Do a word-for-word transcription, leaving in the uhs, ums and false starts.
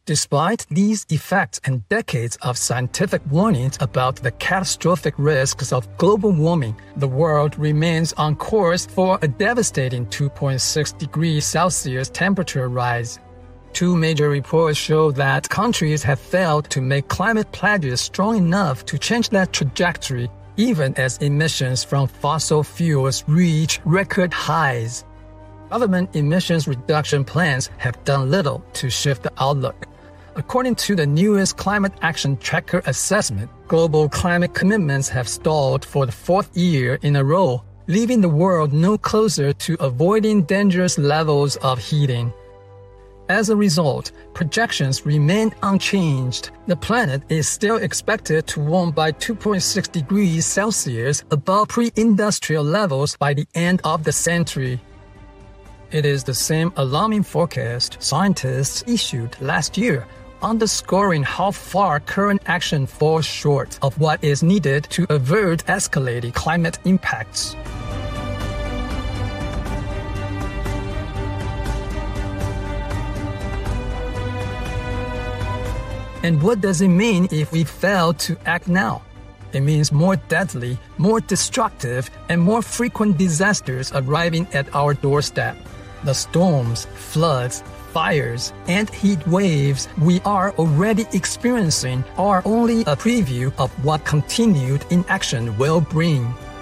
Despite these effects and decades of scientific warnings about the catastrophic risks of global warming, the world remains on course for a devastating two point six degrees Celsius temperature rise. Two major reports show that countries have failed to make climate pledges strong enough to change that trajectory, even as emissions from fossil fuels reach record highs. Government emissions reduction plans have done little to shift the outlook. According to the newest Climate Action Tracker assessment, global climate commitments have stalled for the fourth year in a row, leaving the world no closer to avoiding dangerous levels of heating. As a result, projections remain unchanged. The planet is still expected to warm by two point six degrees Celsius above pre-industrial levels by the end of the century. It is the same alarming forecast scientists issued last year, underscoring how far current action falls short of what is needed to avert escalating climate impacts. And what does it mean if we fail to act now? It means more deadly, more destructive, and more frequent disasters arriving at our doorstep. The storms, floods, fires, and heat waves we are already experiencing are only a preview of what continued inaction will bring.